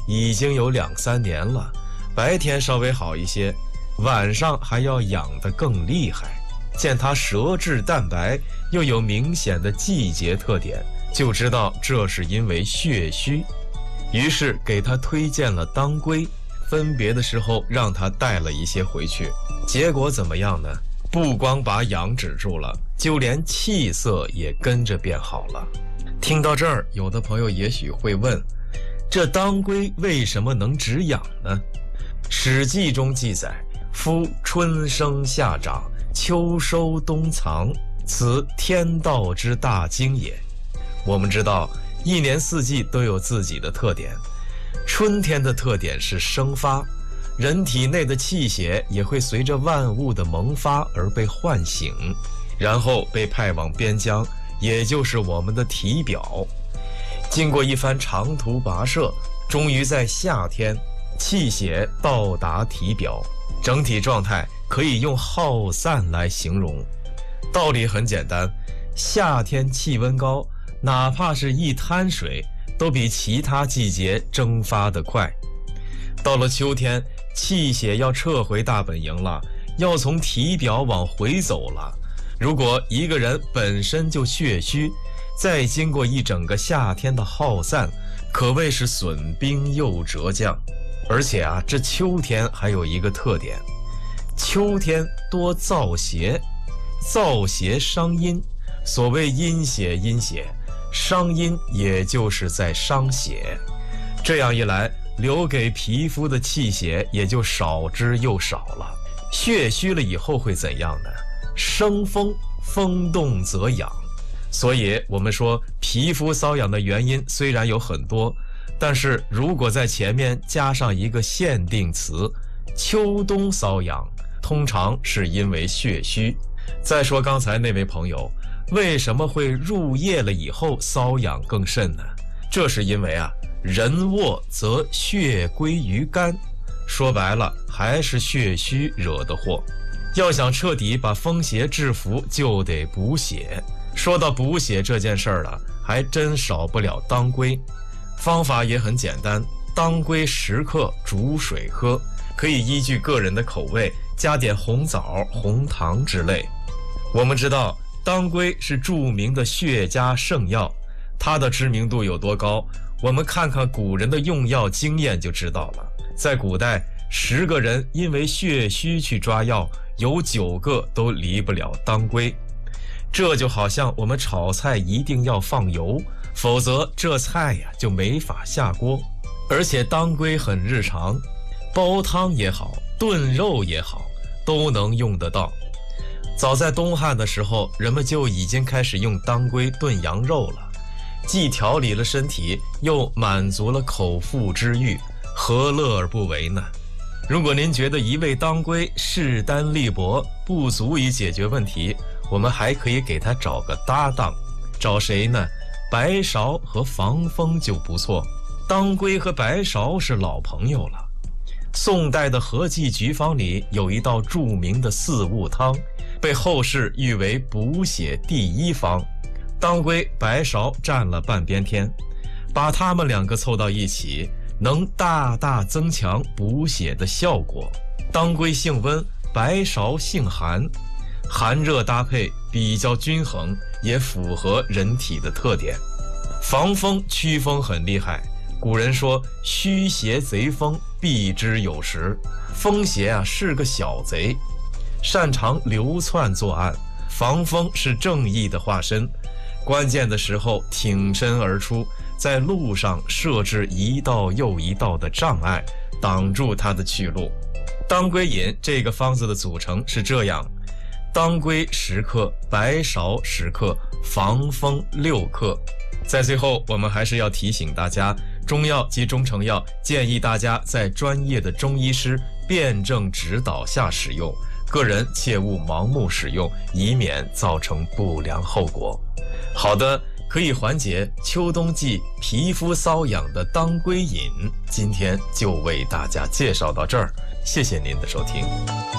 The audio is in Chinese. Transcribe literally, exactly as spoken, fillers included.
已经有两三年了，白天稍微好一些，晚上还要痒得更厉害。见它舌质淡白，又有明显的季节特点，就知道这是因为血虚。于是给他推荐了当归，分别的时候让他带了一些回去。结果怎么样呢？不光把痒止住了，就连气色也跟着变好了。听到这儿，有的朋友也许会问，这当归为什么能止痒呢？史记中记载，夫春生夏长，秋收冬藏，此天道之大经也。我们知道一年四季都有自己的特点，春天的特点是生发，人体内的气血也会随着万物的萌发而被唤醒，然后被派往边疆，也就是我们的体表。经过一番长途跋涉，终于在夏天气血到达体表，整体状态可以用耗散来形容。道理很简单，夏天气温高，哪怕是一滩水都比其他季节蒸发得快。到了秋天，气血要撤回大本营了，要从体表往回走了。如果一个人本身就血虚，再经过一整个夏天的耗散，可谓是损兵又折将。而且啊，这秋天还有一个特点，秋天多燥邪，燥邪伤阴。所谓阴血阴血，伤阴也就是在伤血。这样一来，留给皮肤的气血也就少之又少了。血虚了以后会怎样呢？生风，风动则痒。所以我们说皮肤瘙痒的原因虽然有很多，但是如果在前面加上一个限定词，秋冬瘙痒，通常是因为血虚。再说刚才那位朋友，为什么会入夜了以后瘙痒更甚呢？这是因为啊，人卧则血归于肝，说白了还是血虚惹的祸。要想彻底把风邪制服，就得补血。说到补血这件事儿了，还真少不了当归。方法也很简单，当归十克煮水喝，可以依据个人的口味加点红枣、红糖之类。我们知道当归是著名的血家圣药，它的知名度有多高，我们看看古人的用药经验就知道了。在古代，十个人因为血虚去抓药，有九个都离不了当归。这就好像我们炒菜一定要放油，否则这菜呀就没法下锅。而且当归很日常，煲汤也好，炖肉也好，都能用得到。早在东汉的时候，人们就已经开始用当归炖羊肉了，既调理了身体，又满足了口腹之欲，何乐而不为呢？如果您觉得一味当归势单力薄，不足以解决问题，我们还可以给他找个搭档。找谁呢？白芍和防风就不错。当归和白芍是老朋友了。宋代的和剂局方里有一道著名的四物汤，被后世誉为补血第一方。当归、白芍占了半边天，把它们两个凑到一起，能大大增强补血的效果。当归性温，白芍性寒，寒热搭配比较均衡，也符合人体的特点。防风驱风很厉害，古人说虚邪贼风避之有时。风邪啊是个小贼，擅长流窜作案，防风是正义的化身，关键的时候挺身而出，在路上设置一道又一道的障碍，挡住它的去路。当归饮这个方子的组成是这样：当归十克，白芍十克，防风六克。在最后，我们还是要提醒大家，中药及中成药建议大家在专业的中医师辩证指导下使用，个人切勿盲目使用，以免造成不良后果。好的，可以缓解秋冬季皮肤瘙痒的当归饮，今天就为大家介绍到这儿，谢谢您的收听。